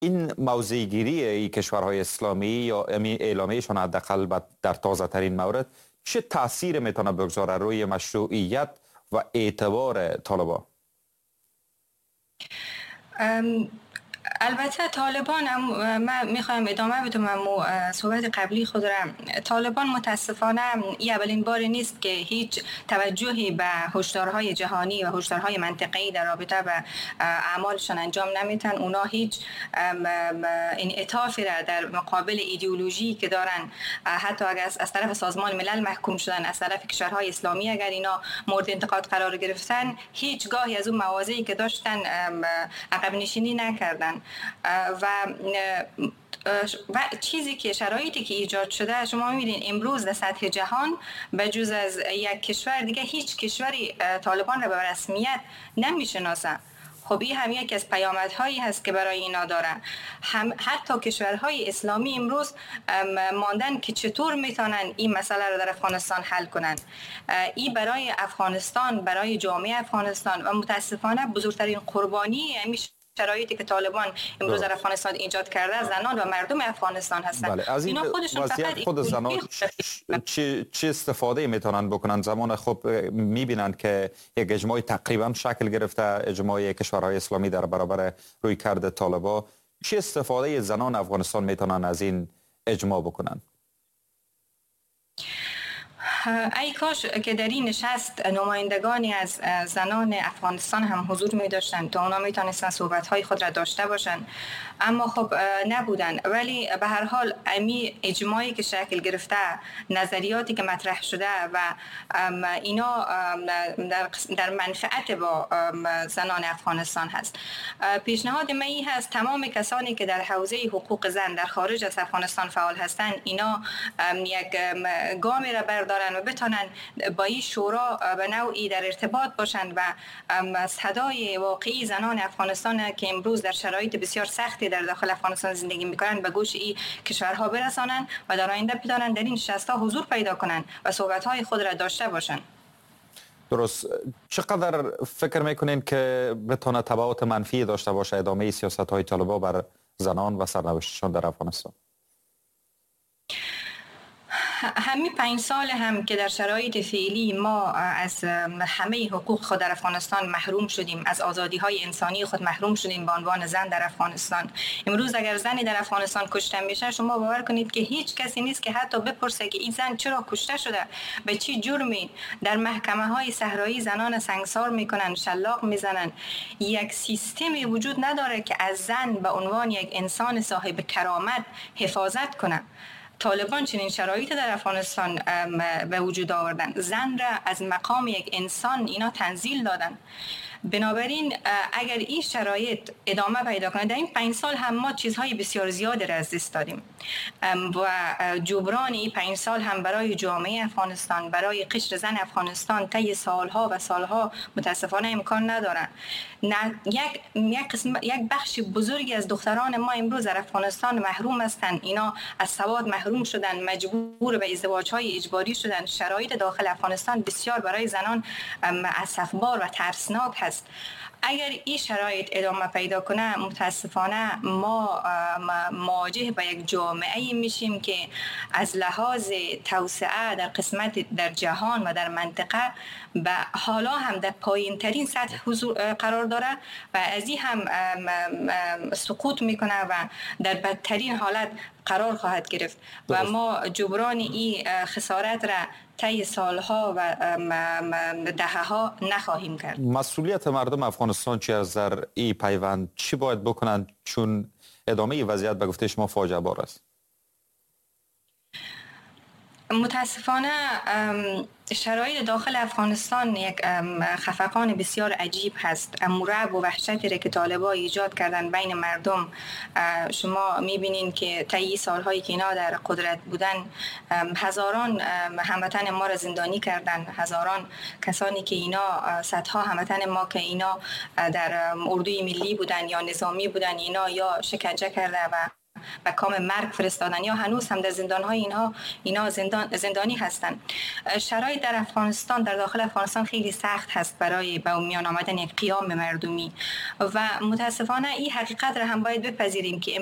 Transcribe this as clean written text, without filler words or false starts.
این موضع‌گیری کشورهای اسلامی یا اعلامیشان حداقل در تازه ترین مورد چه تاثیر میتونه بگذاره روی مشروعیت و اعتبار طالبان؟ البته طالبان من میخوایم ادامه بدم صحبت قبلی خود را. طالبان متاسفانه این اولین بار نیست که هیچ توجهی به هشدارهای جهانی و هشدارهای منطقه‌ای در رابطه به اعمالشان انجام نمیتن. اونا هیچ انعطافی را در مقابل ایدئولوژی که دارن، حتی اگر از طرف سازمان ملل محکوم شدن، از طرف کشورهای اسلامی اگر اینا مورد انتقاد قرار گرفتن، هیچگاهی از اون مواضعی که داشتن عقب نشینی نکردن. و چیزی که شرایطی که ایجاد شده، شما می‌بینید امروز در سطح جهان به جز از یک کشور دیگه هیچ کشوری طالبان را به رسمیت نمی‌شناسه. خب این هم یکی از پیامدهایی هست که برای اینا دارن. حتی کشورهای اسلامی امروز ماندن که چطور میتونن این مسئله رو در افغانستان حل کنن. این برای افغانستان، برای جامعه افغانستان و متاسفانه بزرگترین قربانی شرایطی که طالبان امروز در افغانستان ایجاد کرده زنان و مردم افغانستان هستند. بله. از این وضعیت خود زنان چه استفاده میتونن بکنن؟ زمان خب میبینن که یک اجماع تقریبا شکل گرفته، اجماع کشورهای اسلامی در برابر رویکرد طالبان. چه استفاده زنان افغانستان میتونن از این اجماع بکنن؟ ای کاش که در این نشست نمایندگانی از زنان افغانستان هم حضور می داشتن تا اونا می تونستن صحبت های خود را داشته باشن، اما خب نبودن. ولی به هر حال امی اجماعی که شکل گرفته، نظریاتی که مطرح شده و اینا در منفعت با زنان افغانستان هست. پیشنهاد من این هست تمام کسانی که در حوزه حقوق زن در خارج از افغانستان فعال هستند، اینا یک گامی را بردارن و بتونن با این شورا به نوعی در ارتباط باشند و صدای واقعی زنان افغانستان که امروز در شرایط بسیار سختی در داخل افغانستان زندگی میکنن به گوش این کشورها برسانن و در آینده بتونن در این نشست‌ها حضور پیدا کنن و صحبت‌های خود را داشته باشن. درست. چقدر فکر میکنین که بتونه تبعات منفی داشته باشه ادامه سیاست‌های طالبان بر زنان و سرنوشتشان در افغانستان؟ همین 5 سال هم که در شرایط فعلی ما از همه حقوق خود در افغانستان محروم شدیم، از آزادی‌های انسانی خود محروم شدیم به عنوان زن در افغانستان. امروز اگر زنی در افغانستان کشته میشه، شما باور کنید که هیچ کسی نیست که حتی بپرسه که این زن چرا کشته شده، به چی جرمی. در محکمه‌های صحرایی زنان سنگسار میکنن، شلاق میزنن. یک سیستمی وجود نداره که از زن به عنوان یک انسان صاحب کرامت حفاظت کنه. طالبان چنین شرایطی در افغانستان به وجود آوردن، زن را از مقام یک انسان اینا تنزیل دادن. بنابراین اگر این شرایط ادامه پیدا کنه، در این 5 سال هم ما چیزهای بسیار زیادی را از دست دادیم و جبران این 5 سال هم برای جامعه افغانستان، برای قشر زن افغانستان طی سالها و سالها متاسفانه امکان ندارن. یک بخش بزرگی از دختران ما امروز در افغانستان محروم هستند. اینا از سواد محروم شدن، مجبور به ازدواج‌های اجباری شدن. شرایط داخل افغانستان بسیار برای زنان اسفبار و ترسناک هست. اگر این شرایط ادامه پیدا کنه، متاسفانه ما مواجه به یک جامعه میشیم که از لحاظ توسعه در قسمت در جهان و در منطقه به حالا هم در پایین ترین سطح قرار داره و از این هم سقوط میکنه و در بدترین حالت قرار خواهد گرفت و ما جبران این خسارت را طی سالها و دهه‌ها نخواهیم کرد. مسئولیت مردم افغانستان چی از در این پیوند چی باید بکنند، چون ادامه وضعیت به گفته شما فاجعه بار است؟ متاسفانه شرایط داخل افغانستان یک خفقان بسیار عجیب هست. رعب و وحشتی را که طالبان ایجاد کردن بین مردم، شما میبینین که طی سالهایی که اینا در قدرت بودن هزاران هموطن ما را زندانی کردن، هزاران کسانی که اینا صدها هموطن ما که اینا در اردوی ملی بودن یا نظامی بودن، اینا یا شکنجه کرده و و کام مرگ فرستادن یا هنوز هم در زندان‌های اینا زندانی هستند. شرایط در افغانستان، در داخل افغانستان خیلی سخت هست برای به میان آمدن یک قیام مردمی و متاسفانه این حقیقت را هم باید بپذیریم که